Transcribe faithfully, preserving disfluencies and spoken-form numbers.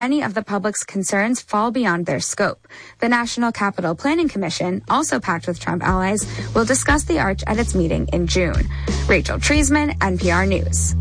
Many of the public's concerns fall beyond their scope. The National Capital Planning Commission, also packed with Trump allies, will discuss the arch at its meeting in June. Rachel Treisman, N P R News.